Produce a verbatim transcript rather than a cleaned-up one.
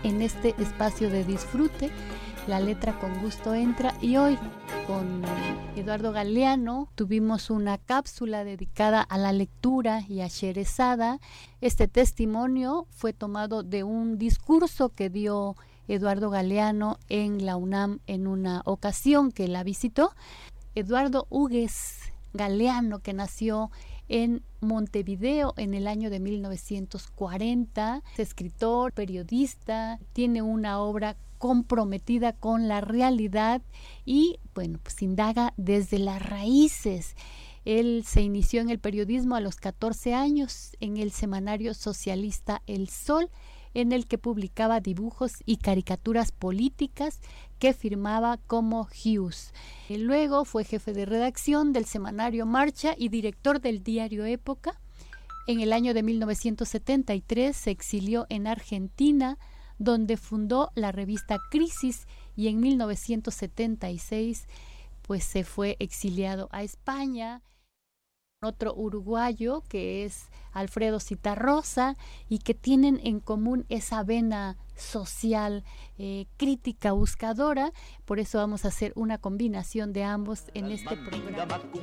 en este espacio de disfrute. La letra con gusto entra y hoy con Eduardo Galeano tuvimos una cápsula dedicada a la lectura y a Sherezada. Este testimonio fue tomado de un discurso que dio Eduardo Galeano en la UNAM en una ocasión que la visitó. Eduardo Hugues Galeano, que nació en Montevideo en el año de mil novecientos cuarenta, es escritor, periodista, tiene una obra comprometida con la realidad y, bueno, pues indaga desde las raíces. Él se inició en el periodismo a los catorce años en el semanario socialista El Sol, en el que publicaba dibujos y caricaturas políticas que firmaba como Hughes. Y luego fue jefe de redacción del semanario Marcha y director del diario Época. En el año de mil novecientos setenta y tres se exilió en Argentina, donde fundó la revista Crisis, y en mil novecientos setenta y seis pues se fue exiliado a España. Otro uruguayo que es Alfredo Zitarrosa y que tienen en común esa vena social, eh, crítica, buscadora. Por eso vamos a hacer una combinación de ambos en este programa.